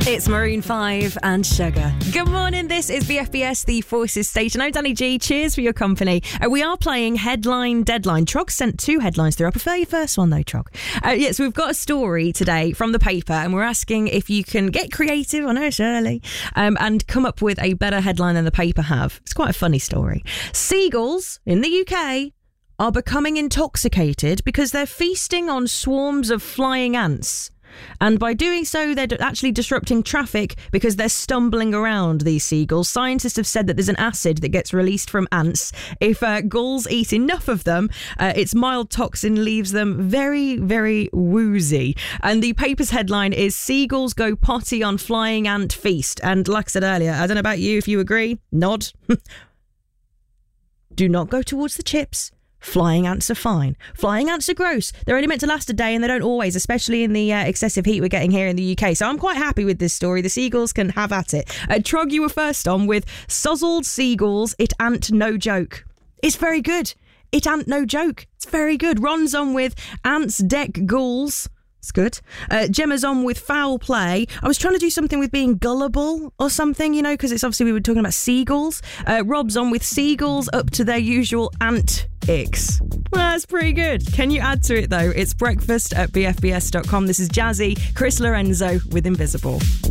It's Maroon 5 and Sugar. Good morning, this is BFBS, the Forces Station. I'm Danny G, cheers for your company. We are playing Headline Deadline. Trog sent 2 headlines through. I prefer your first one though, Trog. Yes, we've got a story today from the paper and we're asking if you can get creative, I know it's early, and come up with a better headline than the paper have. It's quite a funny story. Seagulls in the UK are becoming intoxicated because they're feasting on swarms of flying ants. And by doing so, they're actually disrupting traffic because they're stumbling around, these seagulls. Scientists have said that there's an acid that gets released from ants. If gulls eat enough of them, its mild toxin leaves them very, very woozy. And the paper's headline is Seagulls Go Potty on Flying Ant Feast. And like I said earlier, I don't know about you, if you agree, nod. Do not go towards the chips. Flying ants are fine. Flying ants are gross. They're only meant to last a day and they don't always, especially in the excessive heat we're getting here in the UK. So I'm quite happy with this story. The seagulls can have at it. Trog, you were first on with Sozzled Seagulls, It Ant No Joke. It's very good. It Ant No Joke. It's very good. Ron's on with Ants Deck Ghouls. It's good. Gemma's on with Foul Play. I was trying to do something with being gullible or something, you know, because it's obviously we were talking about seagulls. Rob's on with Seagulls up to their usual ant-icks. Well, that's pretty good. Can you add to it, though? It's breakfast at bfbs.com. This is Jazzy, Chris Lorenzo with Invisible.